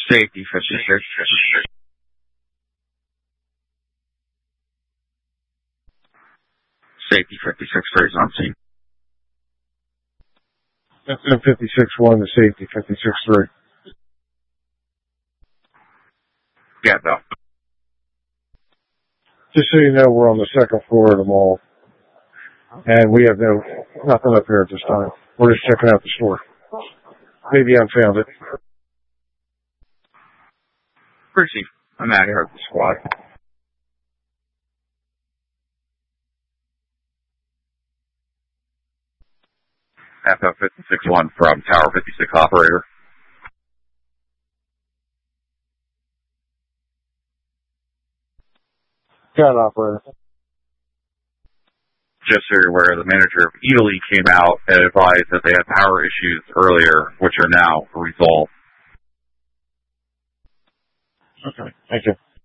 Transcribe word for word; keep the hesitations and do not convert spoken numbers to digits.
Safety fifty-six. Safety fifty-six three is on scene. F fifty-six one to safety fifty-six three. Yeah, no. Just so you know, we're on the second floor of the mall. And we have no, nothing up here at this time. We're just checking out the store. Maybe I found it. Percy, I'm out here at the squad. F F fifty-six one from Tower fifty-six operator. Got it, operator. Just so you're aware, the manager of Italy came out and advised that they had power issues earlier, which are now resolved. Okay, thank you.